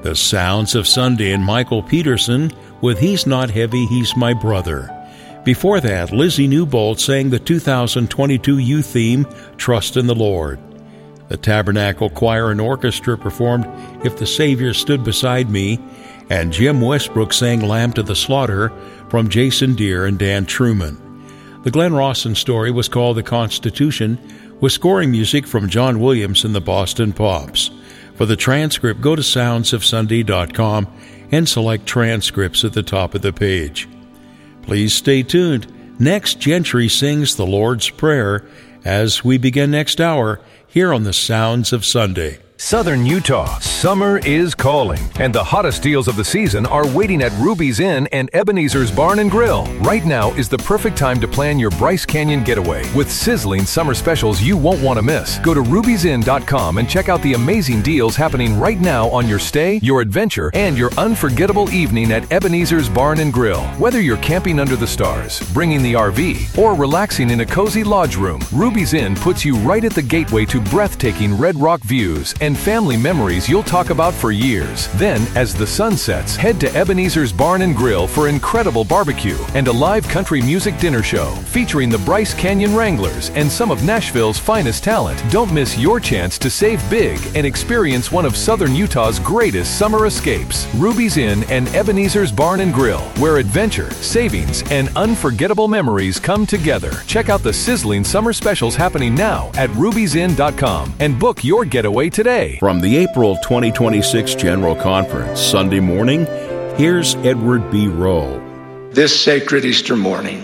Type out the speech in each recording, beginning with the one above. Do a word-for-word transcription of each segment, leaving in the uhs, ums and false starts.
The Sounds of Sunday and Michael Peterson with He's Not Heavy, He's My Brother. Before that, Lizzie Newbold sang the two thousand twenty-two youth theme, Trust in the Lord. The Tabernacle Choir and Orchestra performed If the Savior Stood Beside Me, and Jim Westbrook sang Lamb to the Slaughter from Jason Deere and Dan Truman. The Glenn Rawson story was called The Constitution, with scoring music from John Williams and the Boston Pops. For the transcript, go to sounds of sunday dot com and select transcripts at the top of the page. Please stay tuned. Next, Gentry sings the Lord's Prayer as we begin next hour here on the Sounds of Sunday. Southern Utah, summer is calling, and the hottest deals of the season are waiting at Ruby's Inn and Ebenezer's Barn and Grill. Right now is the perfect time to plan your Bryce Canyon getaway with sizzling summer specials you won't want to miss. Go to rubies inn dot com and check out the amazing deals happening right now on your stay, your adventure, and your unforgettable evening at Ebenezer's Barn and Grill. Whether you're camping under the stars, bringing the R V, or relaxing in a cozy lodge room, Ruby's Inn puts you right at the gateway to breathtaking Red Rock views and family memories you'll talk about for years. Then, as the sun sets, head to Ebenezer's Barn and Grill for incredible barbecue and a live country music dinner show featuring the Bryce Canyon Wranglers and some of Nashville's finest talent. Don't miss your chance to save big and experience one of Southern Utah's greatest summer escapes. Ruby's Inn and Ebenezer's Barn and Grill, where adventure, savings, and unforgettable memories come together. Check out the sizzling summer specials happening now at rubies inn dot com and book your getaway today. From the April twenty twenty-six General Conference, Sunday morning, here's Edward B. Rowe. This sacred Easter morning,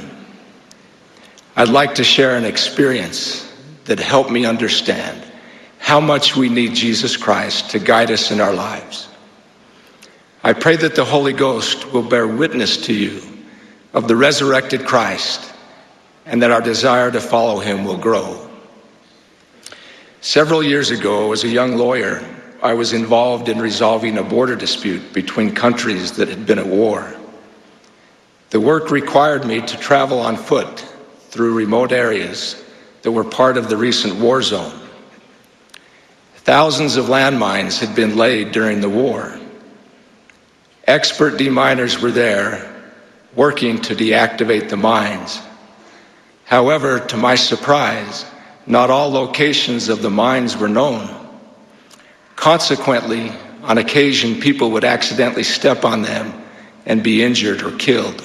I'd like to share an experience that helped me understand how much we need Jesus Christ to guide us in our lives. I pray that the Holy Ghost will bear witness to you of the resurrected Christ and that our desire to follow him will grow. Several years ago, as a young lawyer, I was involved in resolving a border dispute between countries that had been at war. The work required me to travel on foot through remote areas that were part of the recent war zone. Thousands of landmines had been laid during the war. Expert deminers were there working to deactivate the mines. However, to my surprise, not all locations of the mines were known. Consequently, on occasion, people would accidentally step on them and be injured or killed.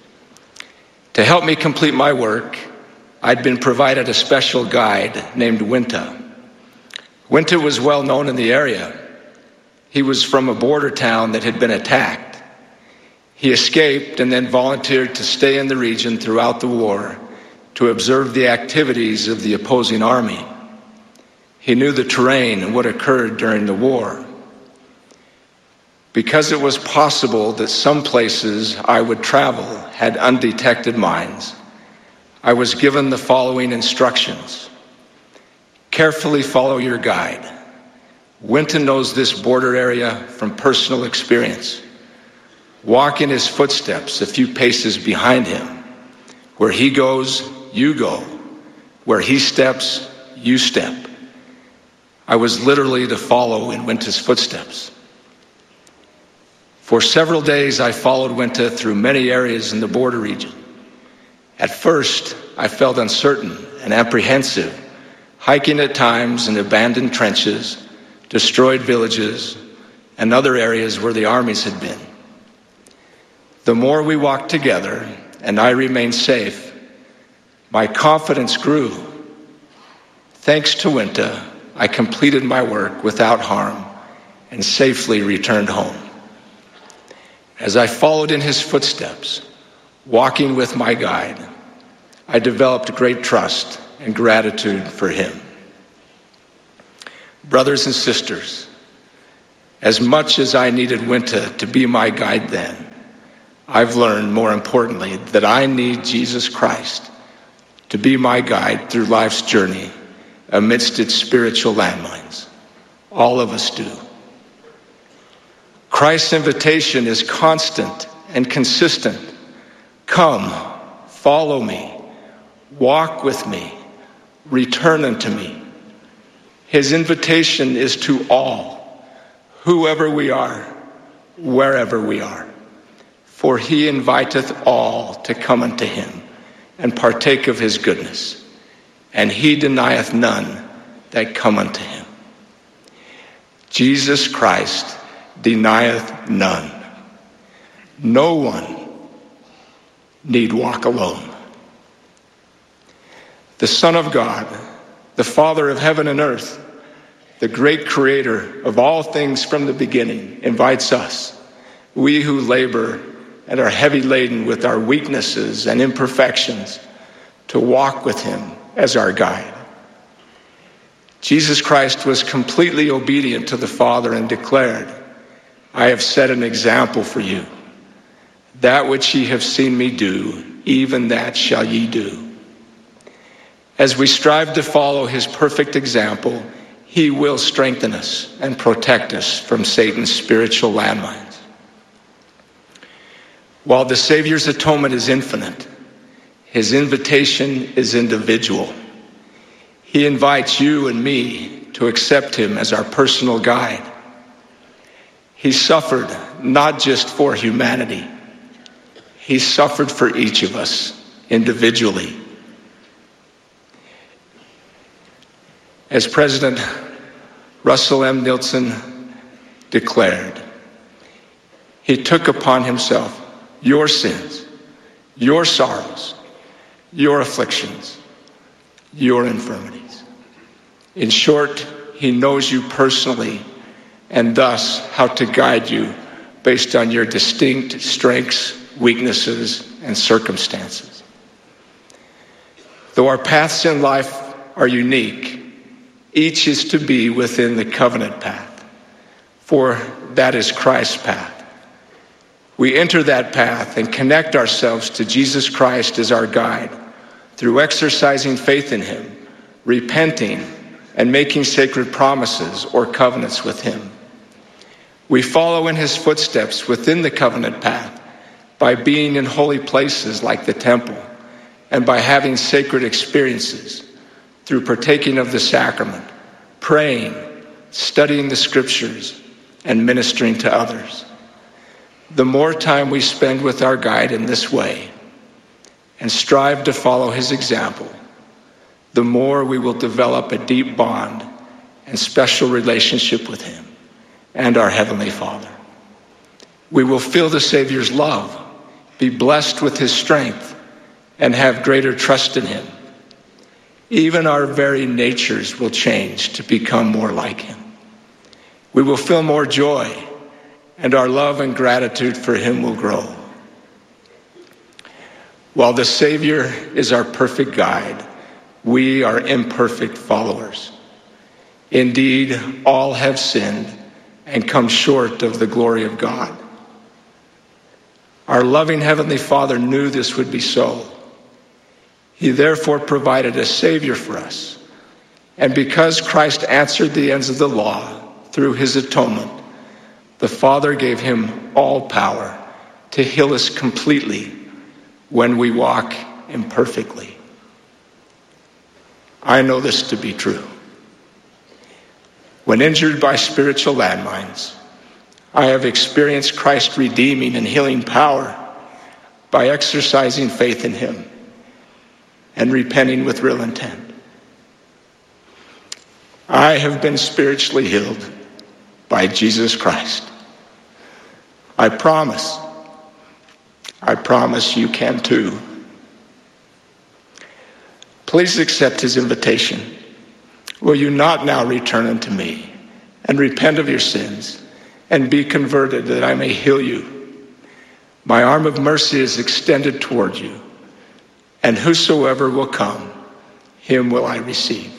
To help me complete my work, I'd been provided a special guide named Winta. Winta was well known in the area. He was from a border town that had been attacked. He escaped and then volunteered to stay in the region throughout the war to observe the activities of the opposing army. He knew the terrain and what occurred during the war. Because it was possible that some places I would travel had undetected mines, I was given the following instructions. Carefully follow your guide. Winton knows this border area from personal experience. Walk in his footsteps a few paces behind him. Where he goes, you go. Where he steps, you step. I was literally to follow in Winta's footsteps. For several days, I followed Winta through many areas in the border region. At first, I felt uncertain and apprehensive, hiking at times in abandoned trenches, destroyed villages, and other areas where the armies had been. The more we walked together and I remained safe, my confidence grew. Thanks to Winta, I completed my work without harm and safely returned home. As I followed in his footsteps, walking with my guide, I developed great trust and gratitude for him. Brothers and sisters, as much as I needed Winta to be my guide then, I've learned, more importantly, that I need Jesus Christ to be my guide through life's journey amidst its spiritual landmines. All of us do. Christ's invitation is constant and consistent. Come, follow me, walk with me, return unto me. His invitation is to all, whoever we are, wherever we are. For he inviteth all to come unto him, and partake of his goodness. And he denieth none that come unto him. Jesus Christ denieth none. No one need walk alone. The Son of God, the Father of heaven and earth, the great creator of all things from the beginning, invites us, we who labor and are heavy laden with our weaknesses and imperfections, to walk with him as our guide. Jesus Christ was completely obedient to the Father and declared, I have set an example for you. That which ye have seen me do, even that shall ye do. As we strive to follow his perfect example, he will strengthen us and protect us from Satan's spiritual landmines. While the Savior's atonement is infinite, his invitation is individual. He invites you and me to accept him as our personal guide. He suffered not just for humanity. He suffered for each of us individually. As President Russell M. Nelson declared, he took upon himself your sins, your sorrows, your afflictions, your infirmities. In short, he knows you personally and thus how to guide you based on your distinct strengths, weaknesses, and circumstances. Though our paths in life are unique, each is to be within the covenant path, for that is Christ's path. We enter that path and connect ourselves to Jesus Christ as our guide through exercising faith in him, repenting, and making sacred promises or covenants with him. We follow in his footsteps within the covenant path by being in holy places like the temple and by having sacred experiences through partaking of the sacrament, praying, studying the scriptures, and ministering to others. The more time we spend with our guide in this way and strive to follow his example, the more we will develop a deep bond and special relationship with him and our Heavenly Father. We will feel the Savior's love, be blessed with his strength, and have greater trust in him. Even our very natures will change to become more like him. We will feel more joy, and our love and gratitude for him will grow. While the Savior is our perfect guide, we are imperfect followers. Indeed, all have sinned and come short of the glory of God. Our loving Heavenly Father knew this would be so. He therefore provided a Savior for us. And because Christ answered the ends of the law through his atonement, the Father gave him all power to heal us completely when we walk imperfectly. I know this to be true. When injured by spiritual landmines, I have experienced Christ's redeeming and healing power by exercising faith in him and repenting with real intent. I have been spiritually healed by Jesus Christ. I promise, I promise you can too. Please accept his invitation. Will you not now return unto me and repent of your sins and be converted that I may heal you? My arm of mercy is extended toward you, and whosoever will come, him will I receive.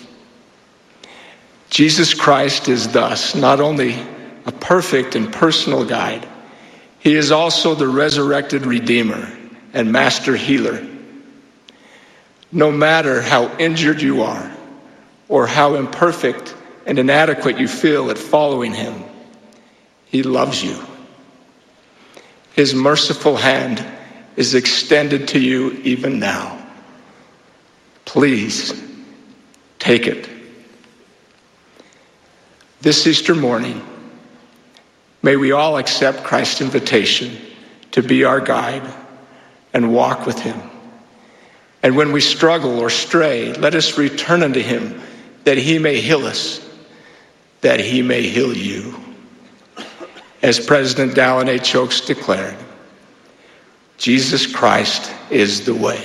Jesus Christ is thus not only a perfect and personal guide, he is also the resurrected Redeemer and Master Healer. No matter how injured you are or how imperfect and inadequate you feel at following him, he loves you. His merciful hand is extended to you even now. Please take it. This Easter morning, May we all accept Christ's invitation to be our guide and walk with him. And when we struggle or stray, let us return unto him, that he may heal us, that he may heal you. As President Dallin H. Oaks declared, Jesus Christ is the way.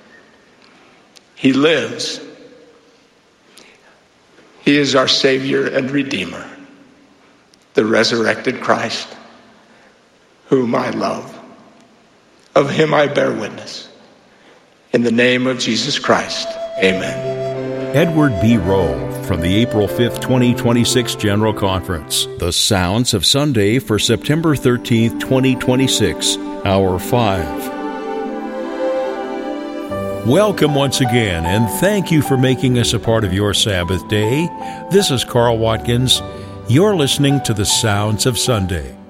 He lives. He is our Savior and Redeemer, the resurrected Christ, whom I love. Of him I bear witness. In the name of Jesus Christ, amen. Edward B. Rowe from the April fifth, twenty twenty-six General Conference. The Sounds of Sunday for September thirteenth, twenty twenty-six, Hour five. Welcome once again, and thank you for making us a part of your Sabbath day. This is Carl Watkins. You're listening to The Sounds of Sunday.